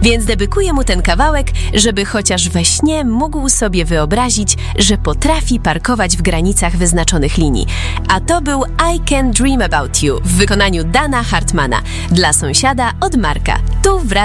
więc dedykuję mu ten kawałek, żeby chociaż we śnie mógł sobie wyobrazić, że potrafi parkować w granicach wyznaczonych linii. A to był I Can Dream About You w wykonaniu Dana Hartmana dla sąsiada od Marka. Tu w